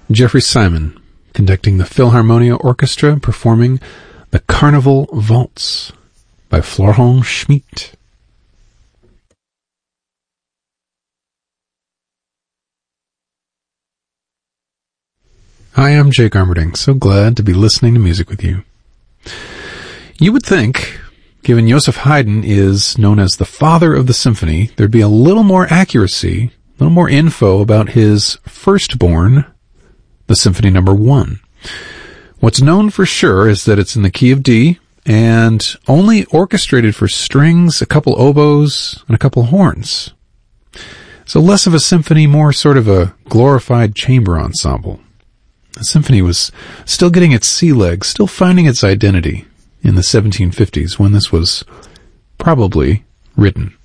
Jeffrey Simon, conducting the Philharmonia Orchestra, performing the Carnival Waltz by Florent Schmidt. Hi, I'm Jake Armerding. So glad to be listening to music with you. You would think, given Joseph Haydn is known as the father of the symphony, there'd be a little more accuracy, a little more info about his firstborn, the Symphony No. 1. What's known for sure is that it's in the key of D, and only orchestrated for strings, a couple oboes, and a couple horns. So less of a symphony, more sort of a glorified chamber ensemble. The symphony was still getting its sea legs, still finding its identity in the 1750s when this was probably written.